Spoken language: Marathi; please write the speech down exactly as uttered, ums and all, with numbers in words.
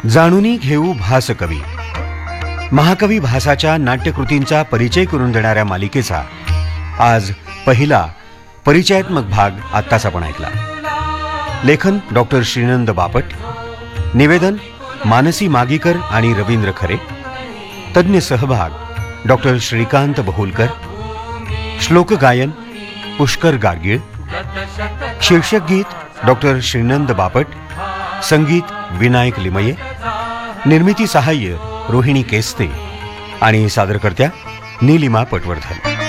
जाणूनी घेऊ भास कवी, महाकवी भासाच्या नाट्यकृतींचा परिचय करून देणाऱ्या मालिकेचा आज पहिला परिचयात्मक भाग आत्ताच आपण ऐकला. लेखन डॉक्टर श्रीनंद बापट, निवेदन मानसी मागीकर आणि रवींद्र खरे, तज्ञ सहभाग डॉक्टर श्रीकांत बहुलकर, श्लोक गायन पुष्कर गाडगीळ, शीर्षक गीत डॉक्टर श्रीनंद बापट, संगीत विनायक लिमये, निर्मिती सहाय्य रोहिणी केस्ते आणि सादरकर्त्या नीलिमा पटवर्धन.